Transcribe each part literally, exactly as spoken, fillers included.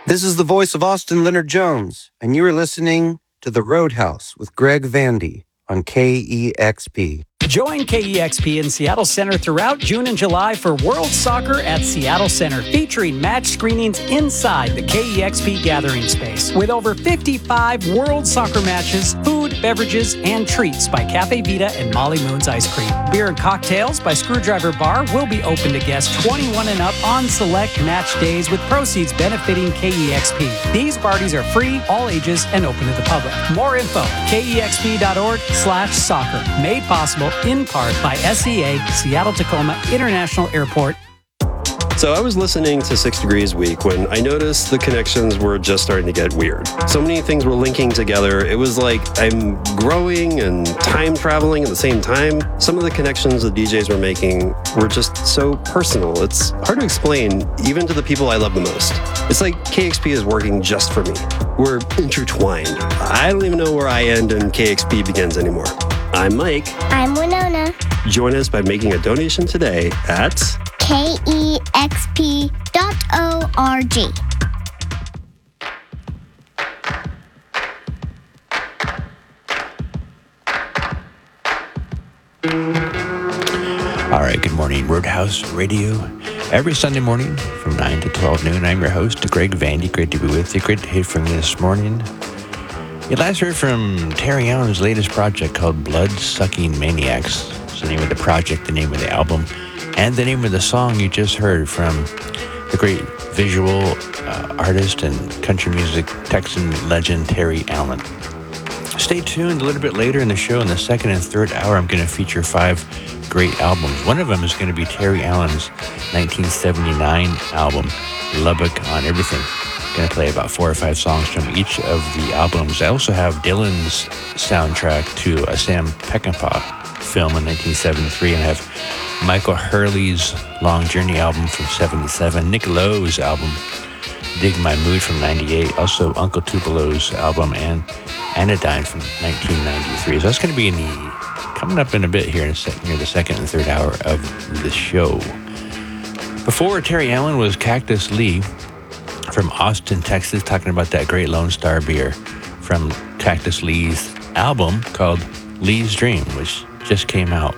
This is the voice of Austin Leonard Jones, and you are listening to The Roadhouse with Greg Vandy on K E X P. Join K E X P in Seattle Center throughout June and July for World Soccer at Seattle Center, featuring match screenings inside the K E X P gathering space. With over fifty-five World Soccer matches, food, beverages, and treats by Cafe Vita and Molly Moon's Ice Cream. Beer and cocktails by Screwdriver Bar will be open to guests twenty-one and up on select match days, with proceeds benefiting K E X P. These parties are free, all ages, and open to the public. More info, kexp.org slash soccer. Made possible in part by S E A, Seattle Tacoma International Airport. So I was listening to Six Degrees Week when I noticed the connections were just starting to get weird. So many things were linking together. It was like I'm growing and time traveling at the same time. Some of the connections the D Js were making were just so personal. It's hard to explain, even to the people I love the most. It's like K X P is working just for me. We're intertwined. I don't even know where I end and K X P begins anymore. I'm Mike. I'm Winona. Join us by making a donation today at K E X P dot org. All right, good morning, Roadhouse Radio. Every Sunday morning from nine to twelve noon, I'm your host, Greg Vandy. Great to be with you. Great to hear from you this morning. You last heard from Terry Allen's latest project called Blood Sucking Maniacs. It's the name of the project, the name of the album, and the name of the song you just heard from the great visual uh, artist and country music Texan legend Terry Allen. Stay tuned a little bit later in the show. In the second and third hour, I'm going to feature five great albums. One of them is going to be Terry Allen's nineteen seventy-nine album, Lubbock on Everything. Going to play about four or five songs from each of the albums. I also have Dylan's soundtrack to a Sam Peckinpah film in nineteen seventy-three, and I have Michael Hurley's Long Journey album from seventy-seven, Nick Lowe's album Dig My Mood from ninety-eight, also Uncle Tupelo's album, and Anodyne from nineteen ninety-three. So that's going to be in the, coming up in a bit here in sec, near the second and third hour of the show. Before Terry Allen was Cactus Lee from Austin, Texas, talking about that great Lone Star beer from Cactus Lee's album called Lee's Dream, which just came out.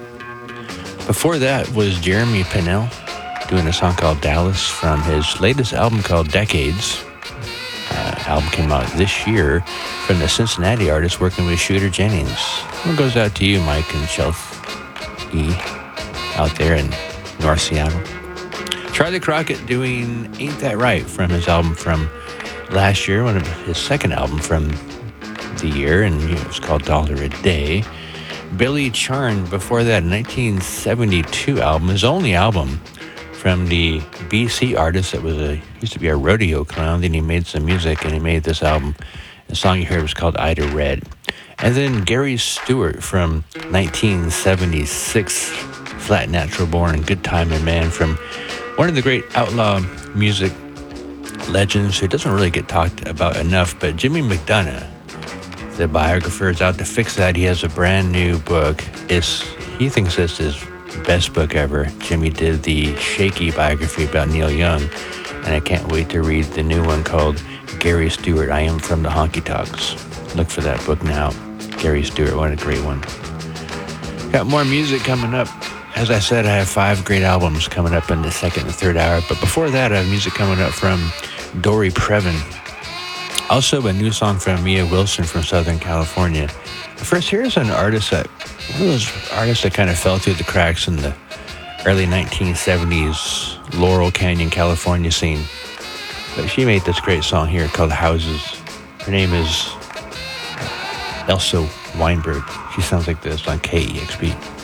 Before that was Jeremy Pinnell doing a song called Dallas from his latest album called Decades. Uh, album came out this year from the Cincinnati artist working with Shooter Jennings. One goes out to you, Mike and Chelsea, out there in North Seattle. Charlie Crockett doing Ain't That Right from his album from last year, one of his second album from the year, and it was called Dollar a Day. Billy Charn, before that, nineteen seventy-two album, his only album from the B C artist that was a used to be a rodeo clown. Then he made some music and he made this album. The song you heard was called Ida Red. And then Gary Stewart from nineteen seventy-six, Flat Natural Born, Good Time and Man, from one of the great outlaw music legends who doesn't really get talked about enough, but Jimmy McDonough, the biographer, is out to fix that. He has a brand new book. It's, he thinks it's his best book ever. Jimmy did the shaky biography about Neil Young, and I can't wait to read the new one called Gary Stewart, I Am From the Honky Tonks. Look for that book now. Gary Stewart, what a great one. Got more music coming up. As I said, I have five great albums coming up in the second and third hour, but before that, I have music coming up from Dory Previn. Also, a new song from Mia Wilson from Southern California. First, here's an artist that, one of those artists that kind of fell through the cracks in the early nineteen seventies Laurel Canyon, California scene. But she made this great song here called Houses. Her name is Elsa Weinberg. She sounds like this on K E X P.